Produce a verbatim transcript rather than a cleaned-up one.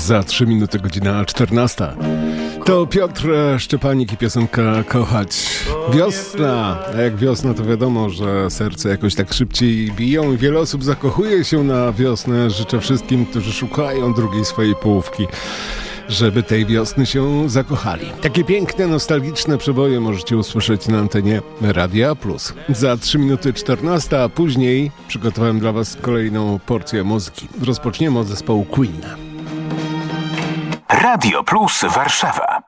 Za trzy minuty godzina czternasta. To Piotr Szczepanik i piosenka Kochać. Wiosna, a jak wiosna to wiadomo, że serce jakoś tak szybciej biją i wiele osób zakochuje się na wiosnę. Życzę wszystkim, którzy szukają drugiej swojej połówki, żeby tej wiosny się zakochali. Takie piękne, nostalgiczne przeboje możecie usłyszeć na antenie Radia Plus. Za trzy minuty czternasta, a później przygotowałem dla Was kolejną porcję muzyki. Rozpoczniemy od zespołu Queen. Radio Plus Warszawa.